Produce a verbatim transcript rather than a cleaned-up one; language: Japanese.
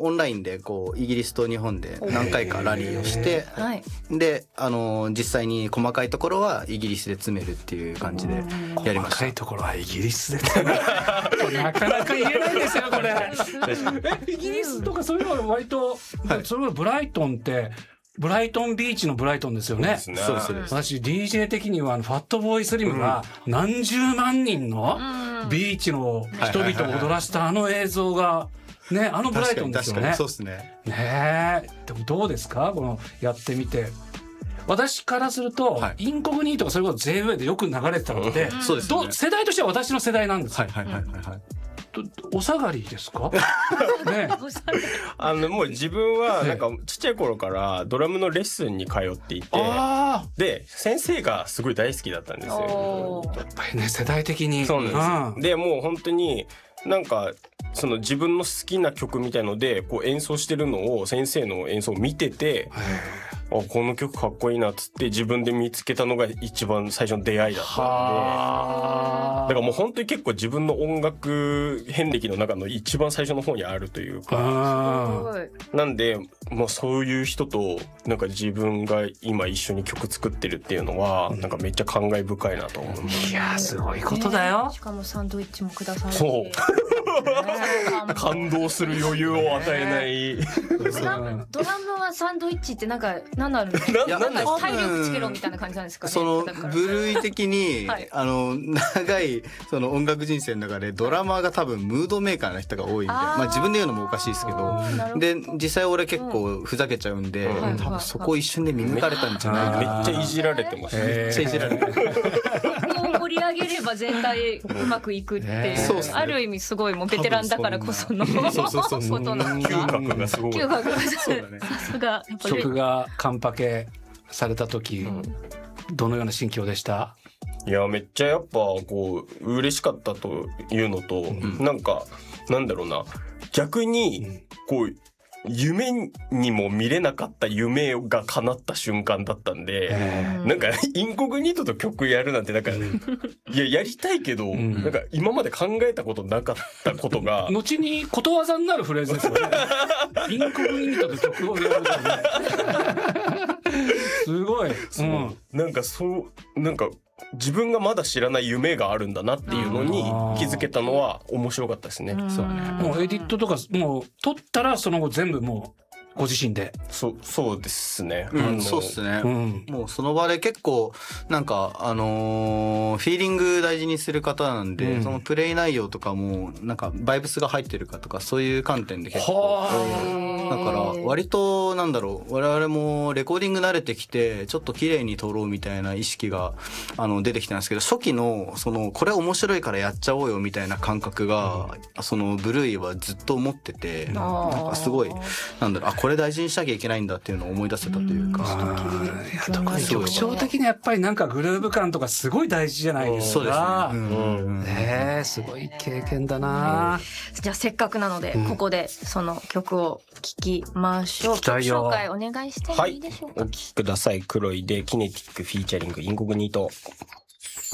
オンラインでこうイギリスと日本で何回かラリーをして、 はい、 であの実際に細かいところはイギリスで詰めるっていう感じでやりました。 細かいところはイギリスでなかなか言えないですよこれえイギリスとかそういうのは割と、はい、それはブライトンってブライトンビーチのブライトンですよね。 そうですね。 私 ディージェー 的にはあのファットボーイスリムが何十万人のビーチの人々を踊らせたあの映像がね、あのブライトンですよね。 そうですね。 ねえ、でもどうですかこのやってみて。私からすると、はい、インコグニートがそれこそ ジェイウェイ でよく流れてたので、 そうですね、 世代としては私の世代なんですよ。 はいはいはいはい、はい。 お下がりですかねあのもう自分はなんかちっちゃい頃からドラムのレッスンに通っていて、で先生がすごい大好きだったんですよ。 やっぱりね世代的にそうなんですよ、うん、でもう本当になんかその自分の好きな曲みたいのでこう演奏してるのを先生の演奏を見てて、あこの曲かっこいいなっつって自分で見つけたのが一番最初の出会いだったんで、だからもう本当に結構自分の音楽遍歴の中の一番最初の方にあるというか、なんでもうそういう人となんか自分が今一緒に曲作ってるっていうのはなんかめっちゃ感慨深いなと思います。 いやすごいことだよ、 ね、しかもサンドイッチもくださる。 そう感動する余裕を与えない、 ね、ドラムドラムはサンドイッチってなんか何なるの？いやなんか体力つけろみたいな感じなんですかね。 その部類的に、はい、あの長いその音楽人生の中でドラマーが多分ムードメーカーな人が多いんで、まあ自分で言うのもおかしいですけど、で実際俺結構ふざけちゃうんで、うん、多分そこ一瞬で見抜かれたんじゃないかな。 めっちゃいじられてます。 めっちゃいじられてる。 盛り上げれば全体うまくいくっていう、ね、ある意味すごいもうベテランだからこそのことなんだ。 嗅覚がすごい。 嗅覚がそうだね。さすが。 曲がカンパケされた時、うん、どのような心境でした？ いやめっちゃやっぱこう嬉しかったというのと、うん、なんかなんだろうな逆にこう夢にも見れなかった夢が叶った瞬間だったんで、なんかインコグニートと曲やるなんてなんか、うん、いややりたいけど、うん、なんか今まで考えたことなかったことが後にことわざになるフレーズですよね。インコグニートと曲をやるとねすごい、 そう、うん、なんかそうなんか自分がまだ知らない夢があるんだなっていうのに気づけたのは面白かったですね。 そうね。もうエディットとかもう撮ったらその後全部もうご自身で。 そうそうですね。 うん、そうですね、うん。もうその場で結構なんかあのー、フィーリング大事にする方なんで、うん、そのプレイ内容とかもなんかバイブスが入ってるかとかそういう観点で結構。だから割となんだろう我々もレコーディング慣れてきてちょっと綺麗に撮ろうみたいな意識があの出てきたんですけど、初期のそのこれ面白いからやっちゃおうよみたいな感覚が、うん、そのブルーイはずっと思ってて、なんかすごいなんだろうあこれ大事にしなきゃいけないんだっていうのを思い出せたというか、 特に曲調的にやっぱりなんかグルーヴ感とかすごい大事じゃないですか。 そうですね。うん、 ねえすごい経験だな。 じゃあせっかくなので、うん、ここでその曲を聴きましょう。曲紹介お願いしてもいいでしょうか。 はい、お聴きください。黒いでキネティックフィーチャリングインコグニート。